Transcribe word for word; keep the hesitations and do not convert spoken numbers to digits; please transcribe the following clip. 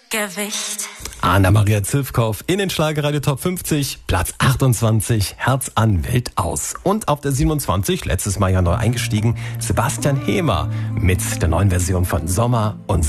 Gewicht. Anna-Maria Zivkow in den Schlagerradio Top fünfzig, Platz achtundzwanzig, Herz an Wild aus. Und auf der siebenundzwanzig, letztes Mal ja neu eingestiegen, Sebastian Hemer mit der neuen Version von Sommer und